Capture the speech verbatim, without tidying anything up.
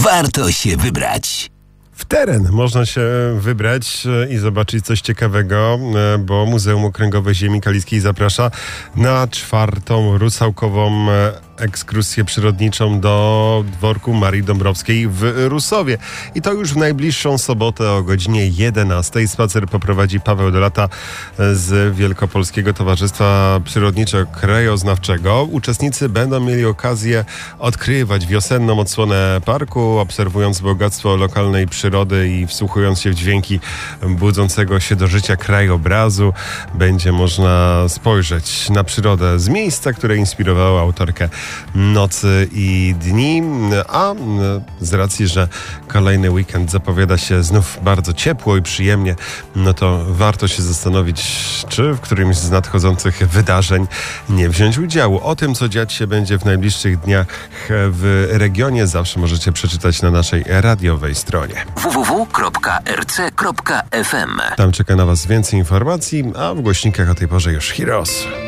warto się wybrać. W teren można się wybrać i zobaczyć coś ciekawego, bo Muzeum Okręgowe Ziemi Kaliskiej zaprasza na czwartą rusałkową ekskursję przyrodniczą do dworku Marii Dąbrowskiej w Rusowie. I to już w najbliższą sobotę o godzinie jedenastej. Spacer poprowadzi Paweł Dolata z Wielkopolskiego Towarzystwa Przyrodniczo-Krajoznawczego. Uczestnicy będą mieli okazję odkrywać wiosenną odsłonę parku, obserwując bogactwo lokalnej przyrody i wsłuchując się w dźwięki budzącego się do życia krajobrazu. Będzie można spojrzeć na przyrodę z miejsca, które inspirowało autorkę Nocy i dni, a z racji, że kolejny weekend zapowiada się znów bardzo ciepło i przyjemnie, no to warto się zastanowić, czy w którymś z nadchodzących wydarzeń nie wziąć udziału. O tym, co dziać się będzie w najbliższych dniach w regionie, zawsze możecie przeczytać na naszej radiowej stronie w w w kropka r c kropka f m. Tam czeka na Was więcej informacji, a w głośnikach o tej porze już Heroes.